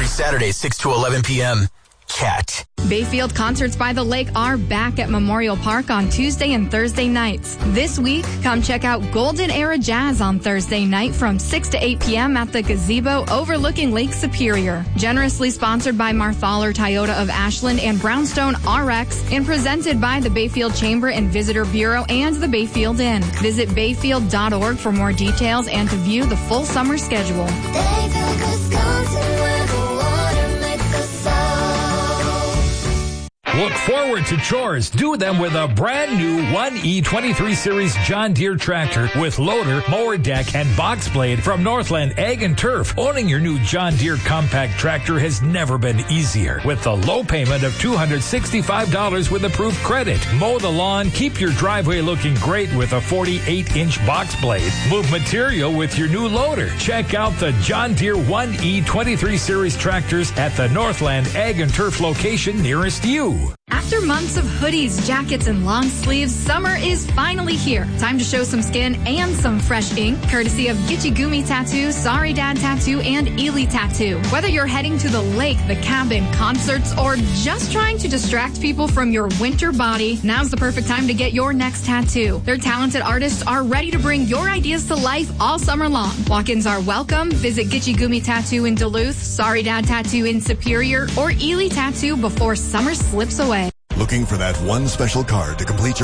Saturday, 6 to 11 p.m. Cat. Bayfield Concerts by the Lake are back at Memorial Park on Tuesday and Thursday nights. This week, come check out Golden Era Jazz on Thursday night from 6 to 8 p.m. at the Gazebo overlooking Lake Superior. Generously sponsored by Marthaler Toyota of Ashland and Brownstone RX and presented by the Bayfield Chamber and Visitor Bureau and the Bayfield Inn. Visit bayfield.org for more details and to view the full summer schedule. Bayfield, Wisconsin, where the water makes us soul. Look forward to chores. Do them with a brand new 1E23 Series John Deere tractor with loader, mower deck, and box blade from Northland Ag and Turf. Owning your new John Deere compact tractor has never been easier. With the low payment of $265 with approved credit. Mow the lawn, keep your driveway looking great with a 48-inch box blade. Move material with your new loader. Check out the John Deere 1E23 Series tractors at the Northland Ag and Turf location nearest you. After months of hoodies, jackets, and long sleeves, summer is finally here. Time to show some skin and some fresh ink, courtesy of Gitchigumi Tattoo, Sorry Dad Tattoo, and Ely Tattoo. Whether you're heading to the lake, the cabin, concerts, or just trying to distract people from your winter body, now's the perfect time to get your next tattoo. Their talented artists are ready to bring your ideas to life all summer long. Walk-ins are welcome. Visit Gitchigumi Tattoo in Duluth, Sorry Dad Tattoo in Superior, or Ely Tattoo before summer slips away. Looking for that one special card to complete your